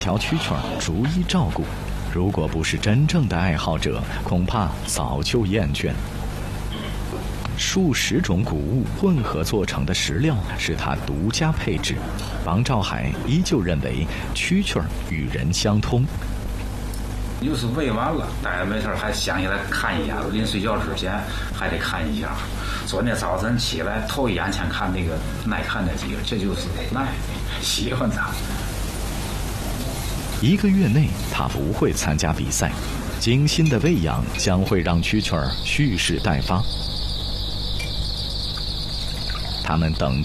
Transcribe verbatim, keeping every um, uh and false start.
条蛐蛐儿逐一照顾，如果不是真正的爱好者，恐怕早就厌倦。数十种谷物混合做成的食料是他独家配置，王兆海依旧认为蛐蛐儿与人相通。 有时喂完了，大家没事还想起来看一下，临睡觉之前还得看一下。昨天早晨起来，头一眼先看那个耐看那几个，这就是耐喜欢它。 一个月内，他不会参加比赛，精心的喂养将会让蛐蛐儿蓄势待发。他们等